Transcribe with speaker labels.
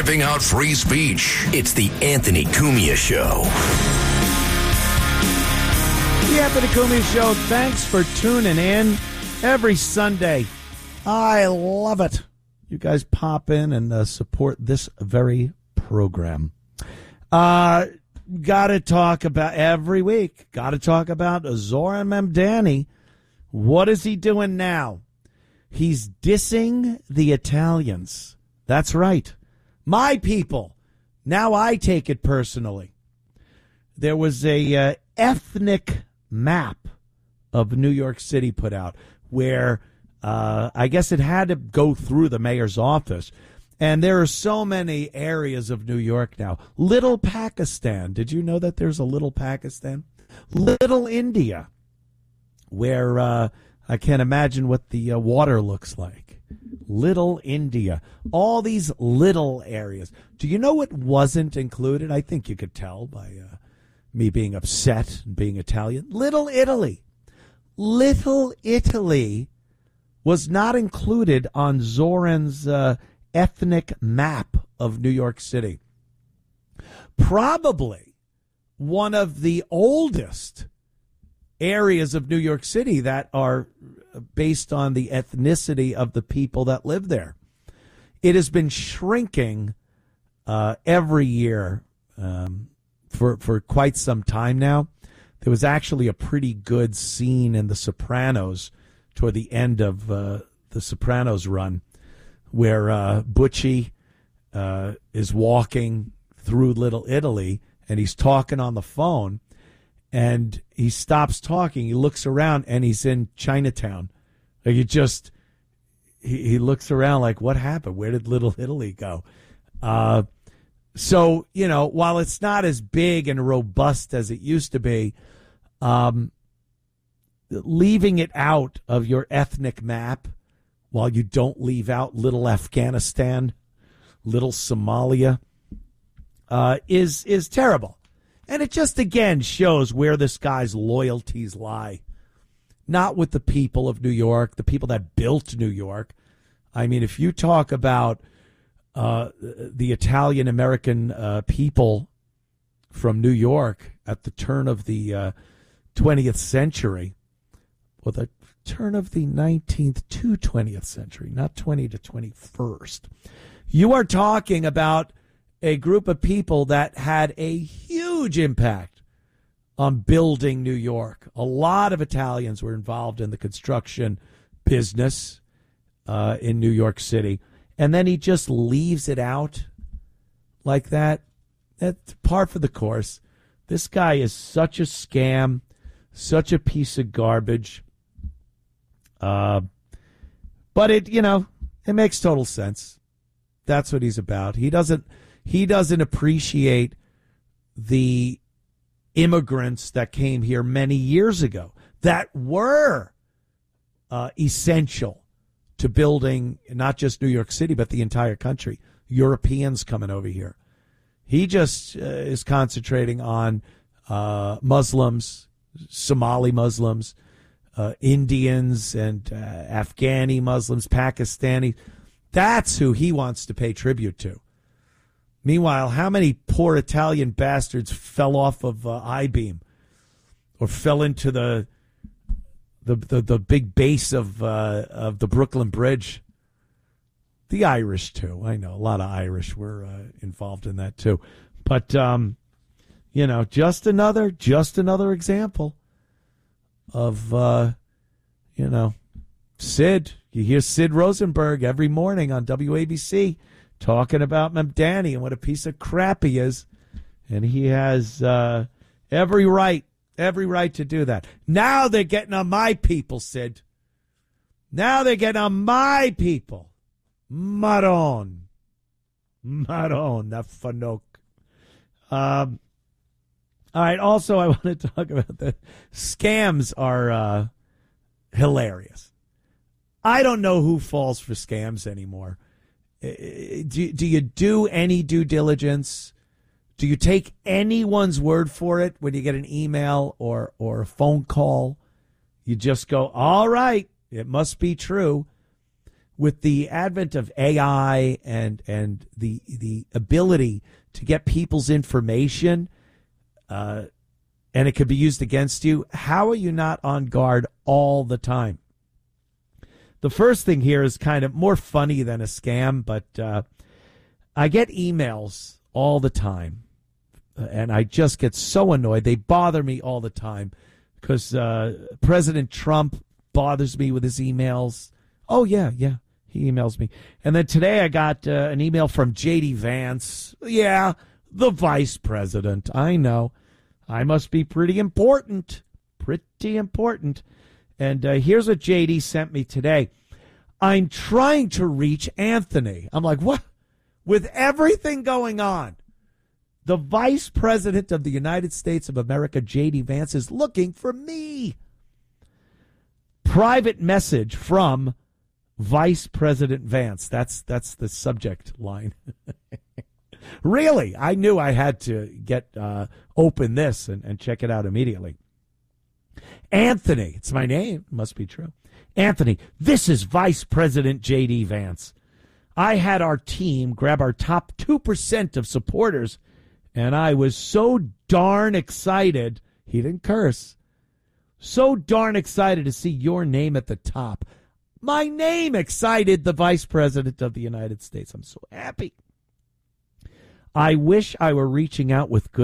Speaker 1: ripping out free speech. It's the Anthony Cumia Show.
Speaker 2: The Anthony Cumia Show. Thanks for tuning in every Sunday. I love it. You guys pop in and support this very program. Got to talk about every week. Got to talk about Zoran Mamdani. What is he doing now? He's dissing the Italians. That's right. My people. Now I take it personally. There was a ethnic map of New York City put out where I guess it had to go through the mayor's office. And there are so many areas of New York now. Little Pakistan. Did you know that there's a Little Pakistan? Little India, where I can't imagine what the water looks like. Little India. All these little areas. Do you know what wasn't included? I think you could tell by me being upset and being Italian. Little Italy. Little Italy was not included on Zoran's ethnic map of New York City. Probably one of the oldest areas of New York City that are based on the ethnicity of the people that live there. It has been shrinking every year for quite some time now. There was actually a pretty good scene in The Sopranos toward the end of The Sopranos run where Butchie is walking through Little Italy and he's talking on the phone and he stops talking. He looks around and he's in Chinatown. Like he looks around like, what happened? Where did Little Italy go? So, you know, while it's not as big and robust as it used to be, leaving it out of your ethnic map while you don't leave out Little Afghanistan, Little Somalia, is terrible. And it just, again, shows where this guy's loyalties lie. Not with the people of New York, the people that built New York. I mean, if you talk about the Italian-American people from New York at the turn of the 20th century, or the turn of the 19th to 20th century, not 20 to 21st, you are talking about a group of people that had a huge impact on building New York. A lot of Italians were involved in the construction business in New York City. And then he just leaves it out like that. That's par for the course. This guy is such a scam, such a piece of garbage. But it makes total sense. That's what he's about. He doesn't appreciate the immigrants that came here many years ago that were essential to building not just New York City, but the entire country. Europeans coming over here. He just is concentrating on Muslims, Somali Muslims, Indians and Afghani Muslims, Pakistani. That's who he wants to pay tribute to. Meanwhile, how many poor Italian bastards fell off of I-beam or fell into the big base of the Brooklyn Bridge? The Irish, too. I know a lot of Irish were involved in that, too. But, just another example of, Sid. You hear Sid Rosenberg every morning on WABC talking about Mamdani and what a piece of crap he is. And he has every right to do that. Now they're getting on my people, Sid. Now they're getting on my people. Maron, that fanok. All right, also I want to talk about the scams are hilarious. I don't know who falls for scams anymore. Do you do any due diligence? Do you take anyone's word for it when you get an email or a phone call? You just go, all right, it must be true. with the advent of AI and the ability to get people's information, and it could be used against you, how are you not on guard all the time? The first thing here is kind of more funny than a scam, but I get emails all the time, and I just get so annoyed. They bother me all the time because President Trump bothers me with his emails. Oh, yeah, he emails me. And then today I got an email from J.D. Vance. Yeah, the vice president. I know. I must be pretty important. And here's what J.D. sent me today. I'm trying to reach Anthony. I'm like, what? With everything going on, the vice president of the United States of America, J.D. Vance, is looking for me. Private message from Vice President Vance. That's the subject line. Really, I knew I had to get open this and check it out immediately. Anthony, it's my name. Must be true. Anthony, this is Vice President J.D. Vance. I had our team grab our top 2% of supporters, and I was so darn excited. He didn't curse. So darn excited to see your name at the top. My name excited the Vice President of the United States. I'm so happy. I wish I were reaching out with good